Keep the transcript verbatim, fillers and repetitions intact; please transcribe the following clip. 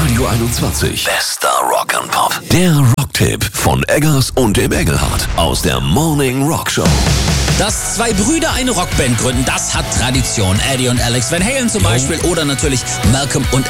Radio einundzwanzig. Bester Rock and Pop. Der Rocktipp von Eggers und dem Engelhardt aus der Morning Rock Show. Dass zwei Brüder eine Rockband gründen, das hat Tradition. Eddie und Alex Van Halen zum Beispiel oder natürlich Malcolm und